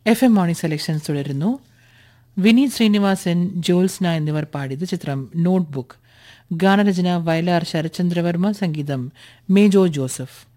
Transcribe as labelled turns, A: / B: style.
A: FM morning selections തുടരുന്നു. വിനീത് ശ്രീനിവാസൻ, ജ്യോത്സ്ന എന്നിവർ പാടിയത്. ചിത്രം നോട്ട്ബുക്ക്. ഗാനരചന വയലാർ ശരത്ചന്ദ്രവർമ്മ, സംഗീതം മേജോ ജോസഫ്.